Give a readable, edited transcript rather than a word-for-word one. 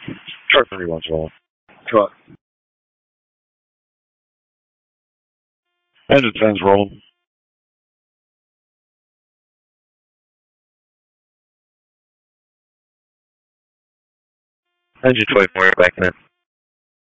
Truck 3112. Truck. Engine 10's rolling. Engine 24, backing in.